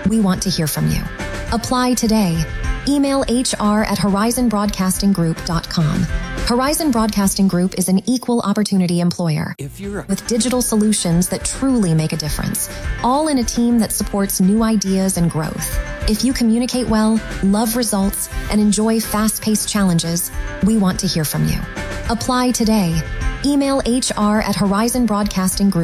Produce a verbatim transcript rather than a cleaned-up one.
We want to hear from you. Apply today. Email H R at horizon broadcasting group dot com. Horizon Broadcasting Group is an equal opportunity employer If you're a- with digital solutions that truly make a difference, all in a team that supports new ideas and growth. If you communicate well, love results, and enjoy fast-paced challenges, we want to hear from you. Apply today. Email H R at horizon broadcasting group.